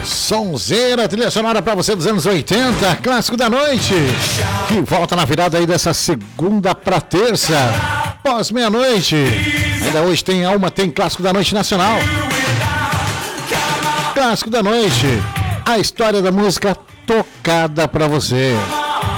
Sonzeira, trilha sonora pra você dos anos 80, clássico da noite, que volta na virada aí dessa segunda pra terça, pós meia-noite. Ainda hoje tem Alma, tem clássico da noite nacional. Clássico da noite, a história da música tocada pra você.